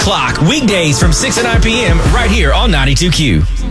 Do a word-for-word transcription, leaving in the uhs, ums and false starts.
Clock, weekdays from six to nine p.m. right here on ninety-two Q.